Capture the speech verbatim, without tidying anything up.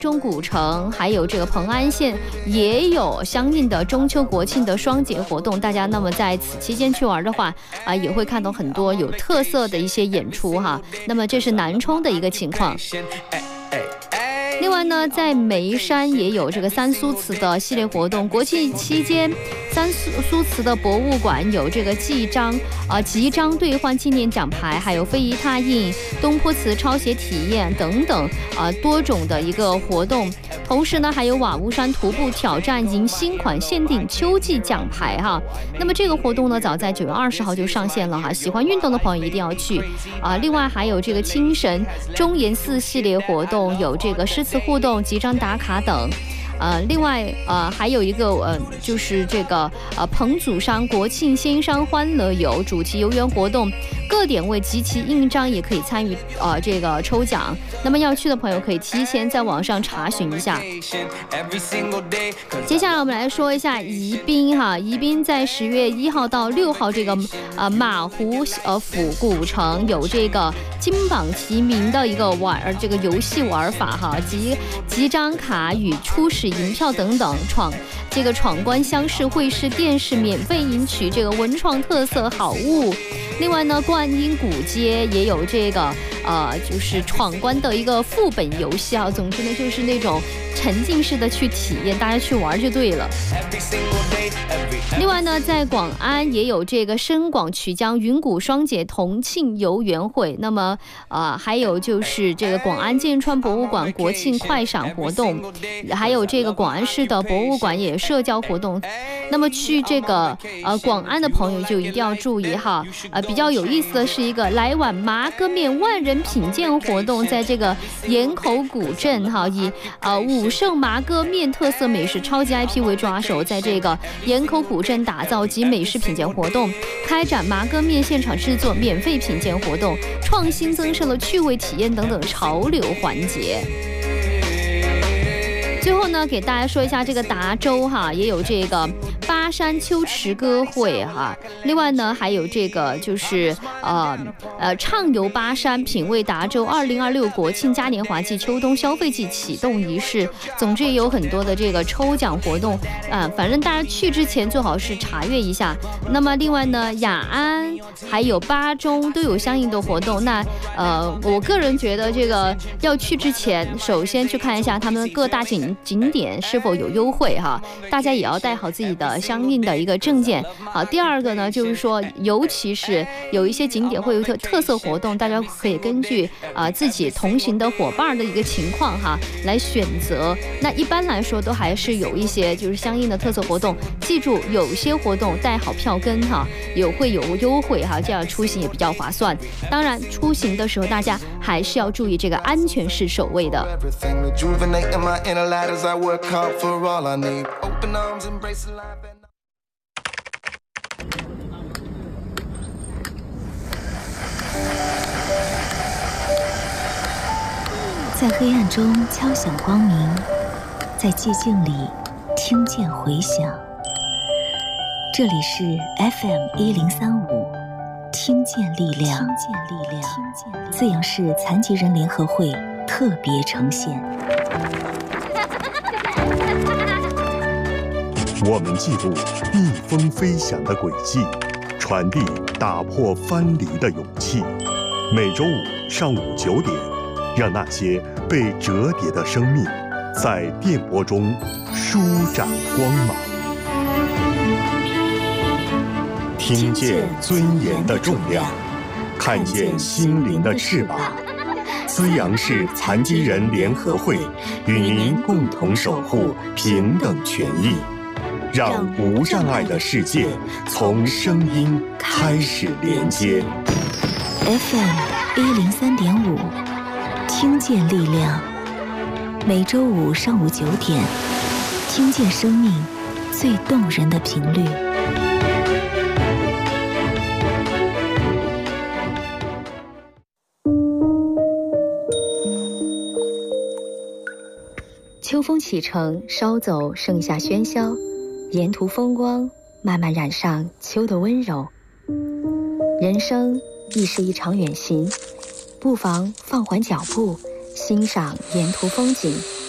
中古城还有这个蓬安县也有相应的中秋国庆的双节活动，大家那么在此期间去玩的话啊、呃，也会看到很多有特色的一些演出哈。那么这是南充的一个情况。另外呢，在眉山也有这个三苏祠的系列活动，国庆期间三苏苏祠的博物馆有这个记章啊、集章兑换纪念奖牌，还有非遗拓印、东坡祠抄写体验等等啊、呃、多种的一个活动。同时呢，还有瓦屋山徒步挑战赢新款限定秋季奖牌哈。那么这个活动呢，早在九月二十号就上线了哈，喜欢运动的朋友一定要去啊。另外还有这个青神中岩寺系列活动，有这个诗词互动、集章打卡等。呃，另外呃还有一个呃就是这个呃彭祖山国庆仙山欢乐游主题游园活动，各点位集齐印章也可以参与呃这个抽奖。那么要去的朋友可以提前在网上查询一下。接下来我们来说一下宜宾哈，宜宾在十月一号到六号这个呃马湖呃府古城有这个金榜题名的一个玩这个游戏玩法哈，集集章卡与初始银票等等，闯这个闯关乡试会试电视免费赢取这个文创特色好物。另外呢，观音古街也有这个呃就是闯关的一个副本游戏啊，总之呢就是那种沉浸式的去体验，大家去玩就对了。另外呢，在广安也有这个深广曲江云谷双节同庆游园会，那么呃还有就是这个广安剑川博物馆国庆快闪活动，还有这个广安市的博物馆也社交活动。那么去这个呃广安的朋友就一定要注意哈，呃比较有意思的是一个来碗麻哥面万人品鉴活动，在这个盐口古镇哈，以呃武圣麻哥面特色美食超级 I P 为抓手，在这个盐口古镇打造及美食品鉴活动，开展麻哥面现场制作免费品鉴活动，创新增设了趣味体验等等潮流环节。最后呢，给大家说一下这个达州哈，也有这个巴山秋池歌会哈。另外呢，还有这个就是呃呃畅游巴山，品味达州二零二六国庆嘉年华季秋冬消费季启动仪式。总之也有很多的这个抽奖活动啊、呃，反正大家去之前最好是查阅一下。那么另外呢，雅安还有巴中都有相应的活动。那呃，我个人觉得这个要去之前，首先去看一下他们各大景。景点是否有优惠哈，大家也要带好自己的相应的一个证件。好，第二个呢，就是说，尤其是有一些景点会有特特色活动，大家可以根据啊、呃、自己同行的伙伴的一个情况哈来选择。那一般来说都还是有一些就是相应的特色活动，记住有些活动带好票根哈，有会有优惠哈，这样出行也比较划算。当然，出行的时候大家还是要注意这个安全是首位的。 As I work hard for all I need, open arms, embrace life and 在黑暗中敲响光明，在寂静里听见回响。这里是 F M 一零三五，听见力量，听见力量，自阳市残疾人联合会特别呈现。 我们记录逆风飞翔的轨迹，传递打破藩篱的勇气。每周五上午九点，让那些被折叠的生命在电波中舒展光芒。听见尊严的重量，看见心灵的翅膀。资阳市残疾人联合会与您共同守护平等权益。让无障碍的世界从声音开始连接。 F M 一零三点五，听见力量。每周五上午九点，听见生命最动人的频率。秋风启程，稍走盛夏喧嚣。沿途风光慢慢染上秋的温柔。人生亦是一场远行，不妨放缓脚步，欣赏沿途风景，